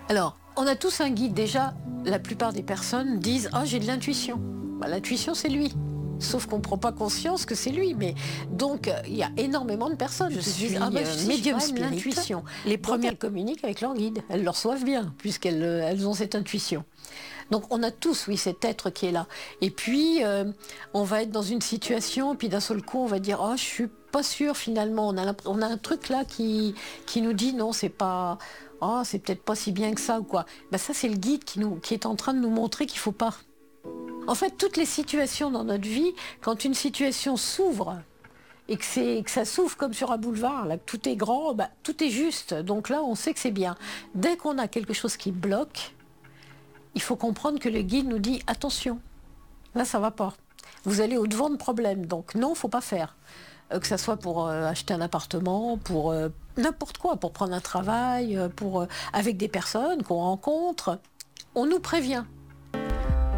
Alors, on a tous un guide. Déjà, la plupart des personnes disent « Ah, j'ai de l'intuition ». L'intuition, c'est lui. Sauf qu'on ne prend pas conscience que c'est lui. Mais donc, il y a énormément de personnes qui se disent « Ah, médium spirit ». L'intuition. Les premières communiquent avec leur guide. Elles le reçoivent bien, puisqu'elles elles ont cette intuition. Donc, on a tous, oui, cet être qui est là. Et puis, on va être dans une situation, puis d'un seul coup, on va dire « Oh, je suis pas sûre, finalement. On a un truc là qui nous dit « Non, c'est pas... Oh, c'est peut-être pas si bien que ça, ou quoi. » Ça, c'est le guide qui est en train de nous montrer qu'il ne faut pas. En fait, toutes les situations dans notre vie, quand une situation s'ouvre, et que ça s'ouvre comme sur un boulevard, là, que tout est grand, tout est juste. Donc là, on sait que c'est bien. Dès qu'on a quelque chose qui bloque, il faut comprendre que le guide nous dit « Attention, là, ça ne va pas. Vous allez au-devant de problèmes. Donc non, il ne faut pas faire. » Que ça soit pour acheter un appartement, pour n'importe quoi, pour prendre un travail, avec des personnes qu'on rencontre. On nous prévient.